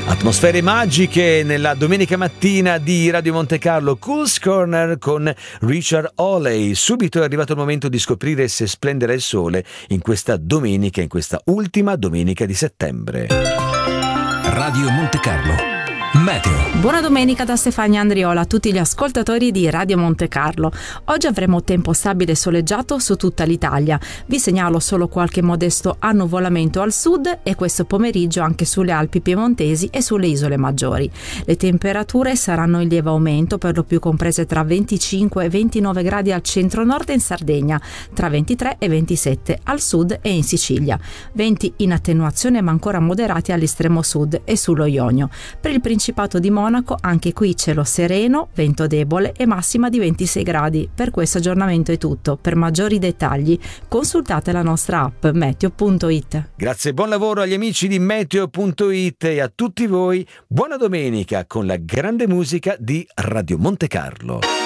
Atmosfere magiche nella domenica mattina di Radio Monte Carlo, Cool's Corner con Richard Hawley. Subito è arrivato il momento di scoprire se splenderà il sole in questa domenica, in questa ultima domenica di settembre. Radio Monte Carlo Meteo. Buona domenica da Stefania Andriola a tutti gli ascoltatori di Radio Monte Carlo. Oggi avremo tempo stabile e soleggiato su tutta l'Italia. Vi segnalo solo qualche modesto annuvolamento al sud e questo pomeriggio anche sulle Alpi piemontesi e sulle isole maggiori. Le temperature saranno in lieve aumento, per lo più comprese tra 25 e 29 gradi al centro-nord e in Sardegna, tra 23 e 27 al sud e in Sicilia. Venti in attenuazione ma ancora moderati all'estremo sud e sullo Ionio. Per il Principato di Monaco anche qui cielo sereno, vento debole e massima di 26 gradi. Per questo aggiornamento è tutto. Per maggiori dettagli consultate la nostra app meteo.it. Grazie, buon lavoro agli amici di meteo.it e a tutti voi buona domenica con la grande musica di Radio Monte Carlo.